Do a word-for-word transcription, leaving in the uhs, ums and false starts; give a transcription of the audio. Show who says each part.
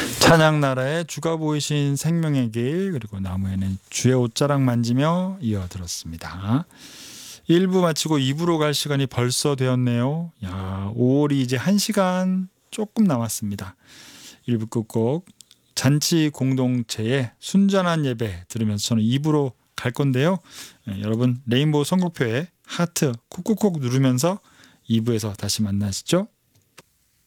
Speaker 1: 찬양나라의 주가 보이신 생명의 길, 그리고 나무에는 주의 옷자락 만지며 이어 들었습니다. 일 부 마치고 이 부로 갈 시간이 벌써 되었네요. 야, 오월이 이제 한 시간 조금 남았습니다. 일 부 끝곡 잔치 공동체의 순전한 예배 들으면서 저는 이 부로 갈 건데요. 네, 여러분 레인보우 선곡표에 하트 콕콕콕 누르면서 이 부에서 다시 만나시죠.